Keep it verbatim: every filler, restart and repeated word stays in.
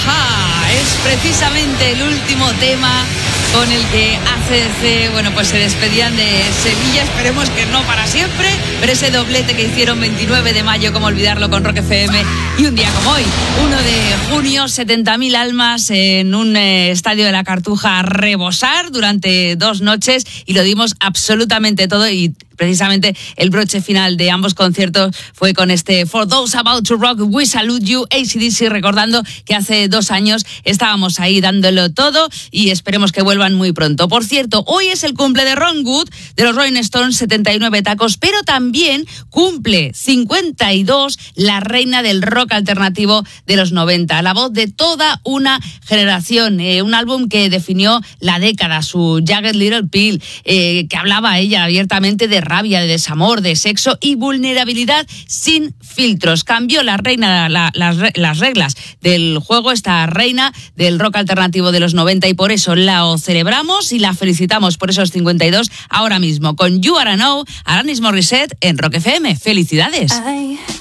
Ajá, es precisamente el último tema con el que A C D C, bueno, pues se despedían de Sevilla, esperemos que no para siempre, pero ese doblete que hicieron veintinueve de mayo, como olvidarlo, con Rock F M, y un día como hoy, uno de junio, setenta mil almas en un eh, estadio de la Cartuja a rebosar durante dos noches, y lo dimos absolutamente todo, y precisamente el broche final de ambos conciertos fue con este For Those About to Rock, We Salute You, A C D C, recordando que hace dos años estábamos ahí dándolo todo y esperemos que vuelvan muy pronto. Por cierto, hoy es el cumple de Ron Wood, de los Rolling Stones, setenta y nueve tacos, pero también cumple cincuenta y dos la reina del rock alternativo de los noventa, la voz de toda una generación, eh, un álbum que definió la década, su Jagged Little Pill, eh, que hablaba ella abiertamente de rabia, de desamor, de sexo y vulnerabilidad sin filtros. Cambió la reina, la, las, las reglas del juego, esta reina del rock alternativo de los noventa, y por eso la celebramos y la felicitamos por esos cincuenta y dos ahora mismo con You Are a Know, Alanis Morissette en Rock F M. ¡Felicidades! I...